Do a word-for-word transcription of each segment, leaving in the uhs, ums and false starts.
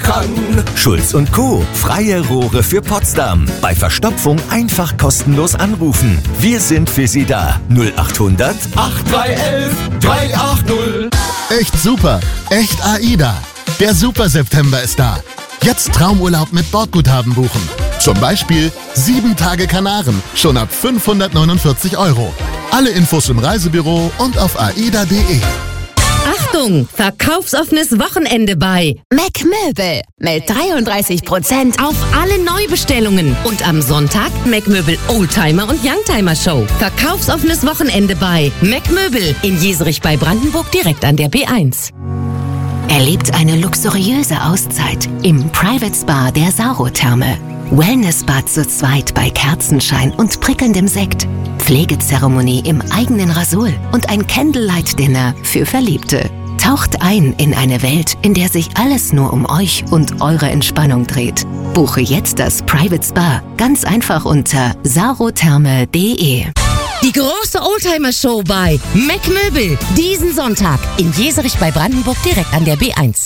kann. Schulz und Co. Freie Rohre für Potsdam. Bei Verstopfung einfach kostenlos anrufen. Wir sind für Sie da. null achthundert acht drei eins drei acht null. Echt super. Echt AIDA. Der Super September ist da. Jetzt Traumurlaub mit Bordguthaben buchen. Zum Beispiel sieben Tage Kanaren, schon ab fünfhundertneunundvierzig Euro. Alle Infos im Reisebüro und auf aida punkt de. Achtung, verkaufsoffenes Wochenende bei Mac Möbel mit dreiunddreißig Prozent auf alle Neubestellungen. Und am Sonntag Mac Möbel Oldtimer und Youngtimer Show. Verkaufsoffenes Wochenende bei Mac Möbel in Jeserich bei Brandenburg direkt an der B eins. Erlebt eine luxuriöse Auszeit im Private Spa der Sauro-Therme. Wellnessbad zu zweit bei Kerzenschein und prickelndem Sekt. Pflegezeremonie im eigenen Rasul und ein Candlelight-Dinner für Verliebte. Taucht ein in eine Welt, in der sich alles nur um euch und eure Entspannung dreht. Buche jetzt das Private Spa ganz einfach unter sarotherme punkt de. Die große Oldtimer-Show bei Mac Möbel. Diesen Sonntag in Jeserich bei Brandenburg direkt an der B eins.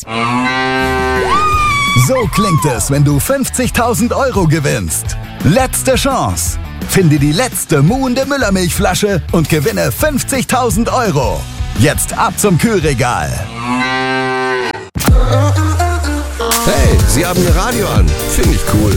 So klingt es, wenn du fünfzigtausend Euro gewinnst. Letzte Chance. Finde die letzte muhende Müllermilchflasche und gewinne fünfzigtausend Euro. Jetzt ab zum Kühlregal. Hey, Sie haben Ihr Radio an. Finde ich cool.